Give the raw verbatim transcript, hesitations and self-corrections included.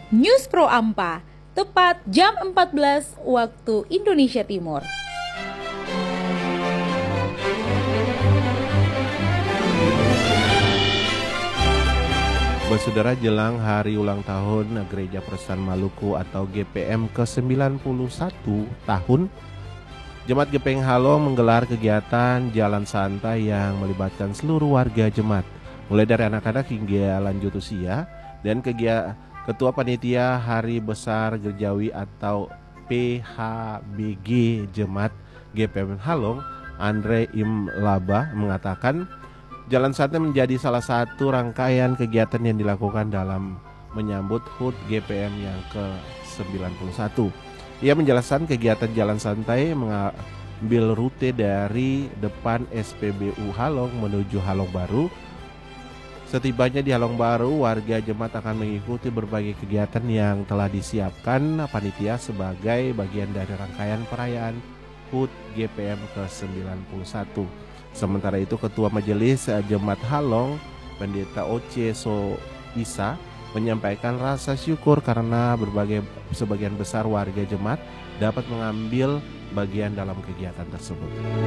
News Pro Ampa, tepat jam empat belas waktu Indonesia Timur. Saudara, jelang hari ulang tahun Gereja Protestan Maluku atau G P M ke sembilan puluh satu tahun, Jemaat G P M Halong menggelar kegiatan jalan santai yang melibatkan seluruh warga jemaat, mulai dari anak-anak hingga lanjut usia, dan kegiatan Ketua Panitia Hari Besar Gerejawi atau P H B G Jemaat G P M Halong, Andre Imlaba, mengatakan jalan santai menjadi salah satu rangkaian kegiatan yang dilakukan dalam menyambut H U T G P M yang ke sembilan puluh satu. Ia menjelaskan kegiatan jalan santai mengambil rute dari depan S P B U Halong menuju Halong Baru. Setibanya di Halong Baru, warga jemaat akan mengikuti berbagai kegiatan yang telah disiapkan panitia sebagai bagian dari rangkaian perayaan H U T G P M ke sembilan puluh satu. Sementara itu, Ketua Majelis Jemaat Halong, Pendeta Oce So Isa, menyampaikan rasa syukur karena berbagai sebagian besar warga jemaat dapat mengambil bagian dalam kegiatan tersebut.